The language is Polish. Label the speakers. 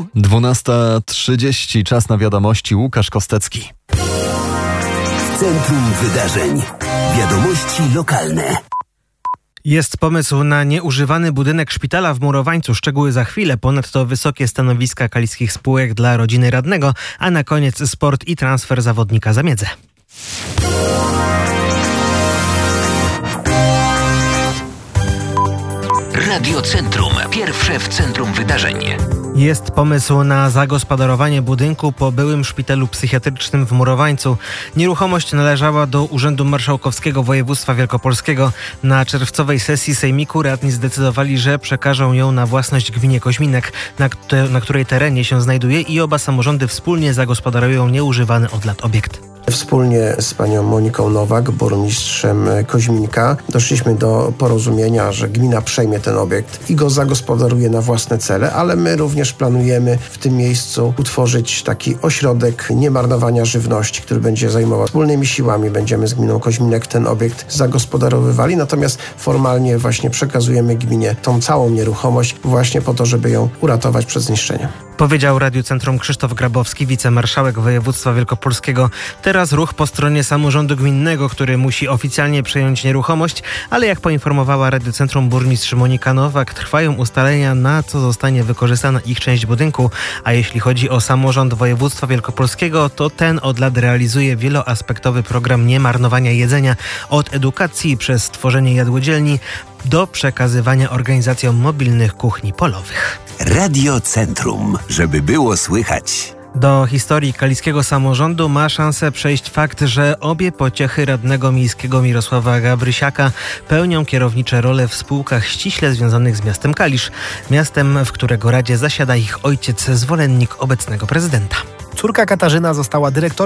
Speaker 1: 12:30, czas na wiadomości, Łukasz Kostecki.
Speaker 2: Centrum Wydarzeń. Wiadomości lokalne.
Speaker 3: Jest pomysł na nieużywany budynek szpitala w Murowańcu. Szczegóły za chwilę. Ponadto wysokie stanowiska kaliskich spółek dla rodziny radnego, a na koniec sport i transfer zawodnika za Miedzę.
Speaker 2: Radio Centrum. Pierwsze w centrum wydarzeń.
Speaker 3: Jest pomysł na zagospodarowanie budynku po byłym szpitalu psychiatrycznym w Murowańcu. Nieruchomość należała do Urzędu Marszałkowskiego Województwa Wielkopolskiego. Na czerwcowej sesji sejmiku radni zdecydowali, że przekażą ją na własność gminie Koźminek, na której terenie się znajduje, i oba samorządy wspólnie zagospodarują nieużywany od lat obiekt.
Speaker 4: Wspólnie z panią Moniką Nowak, burmistrzem Koźminka, doszliśmy do porozumienia, że gmina przejmie ten obiekt i go zagospodaruje na własne cele, ale my również planujemy w tym miejscu utworzyć taki ośrodek niemarnowania żywności, który będzie zajmował. Wspólnymi siłami będziemy z gminą Koźminek ten obiekt zagospodarowywali, natomiast formalnie właśnie przekazujemy gminie tą całą nieruchomość właśnie po to, żeby ją uratować przed zniszczeniem.
Speaker 3: Powiedział Radiu Centrum Krzysztof Grabowski, wicemarszałek województwa wielkopolskiego. Teraz ruch po stronie samorządu gminnego, który musi oficjalnie przejąć nieruchomość, ale jak poinformowała Radiu Centrum burmistrz Monika Nowak, trwają ustalenia, na co zostanie wykorzystana ich część budynku. A jeśli chodzi o samorząd województwa wielkopolskiego, to ten od lat realizuje wieloaspektowy program niemarnowania jedzenia, od edukacji przez tworzenie jadłodzielni do przekazywania organizacjom mobilnych kuchni polowych.
Speaker 2: Radio Centrum, żeby było słychać.
Speaker 3: Do historii kaliskiego samorządu ma szansę przejść fakt, że obie pociechy radnego miejskiego Mirosława Gabrysiaka pełnią kierownicze role w spółkach ściśle związanych z miastem Kalisz, miastem, w którego radzie zasiada ich ojciec, zwolennik obecnego prezydenta.
Speaker 5: Córka Katarzyna została dyrektorką